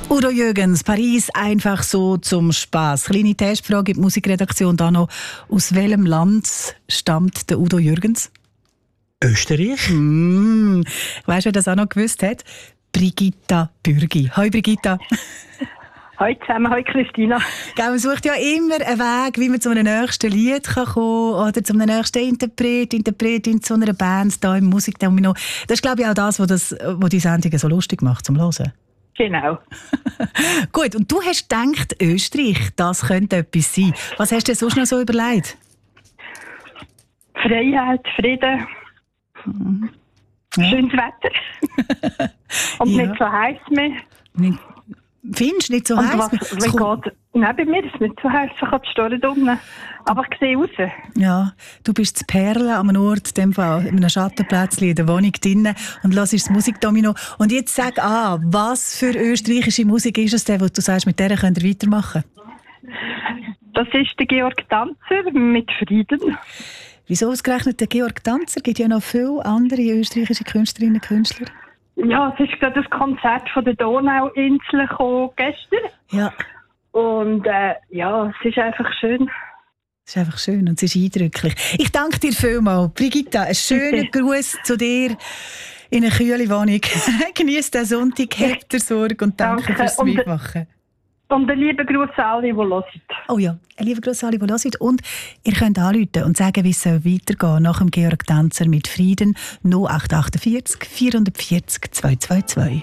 Udo Jürgens, Paris einfach so zum Spass. Kleine Testfrage in die Musikredaktion da noch. Aus welchem Land stammt der Udo Jürgens? Österreich. Weißt du, wer das auch noch gewusst hat? Brigitta Bürgi. Hoi Brigitta. Hallo zusammen, hallo Christina. Man sucht ja immer einen Weg, wie man zu einem nächsten Lied kommen kann oder zu einem nächsten Interpretin zu einer Band da im Musikdomino. Das ist, glaube ich, auch das, was die Sendung so lustig macht zum Hören. Genau. Gut, und du hast gedacht, Österreich, das könnte etwas sein. Was hast du dir sonst noch so überlegt? Freiheit, Frieden, schönes Wetter und Ja. nicht so heiß mehr. Findest du nicht so Und heiß? nein, bei mir ist es nicht so heiß, ich habe die Stirn unten. Aber ich sehe raus. Ja, du bist zu Perlen an einem Ort, in dem Fall, in einem Schattenplätzchen in der Wohnung drinnen und hörst das Musikdomino. Und jetzt sag was für österreichische Musik ist es denn, wo du sagst, mit der könnt ihr weitermachen? Das ist der Georg Tanzer mit Frieden. Wieso ausgerechnet der Georg Tanzer? Es gibt ja noch viele andere österreichische Künstlerinnen und Künstler. Ja, es ist gerade das Konzert von der Donauinsel gekommen gestern. Ja, Und ja, es ist einfach schön. es ist einfach schön und es ist eindrücklich. Ich danke dir vielmals. Brigitta, einen schönen Gruß zu dir in eine kühle Wohnung. Genieß den Sonntag, habt ihr Sorge und danke fürs Mitmachen. Und einen lieben Gruß an alle, die hören. Oh ja, ein lieber Gruß an alle, die hören. Und ihr könnt anrufen und sagen, wie es weitergehen soll nach dem Georg Tanzer mit Frieden 0848 440 222.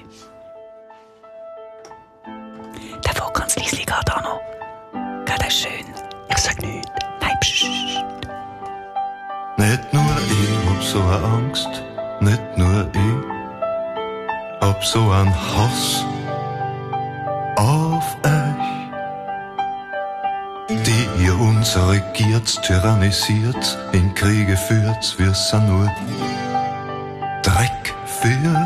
Der Vogel ganz leise geht auch noch. Gell, das ist schön. Ich sag nichts. Nein, pssst. Nicht nur ich hab so eine Angst, nicht nur ich hab so einen Hass auf euch, die ihr uns regiert, tyrannisiert, in Kriege führt, wir sind nur Dreck für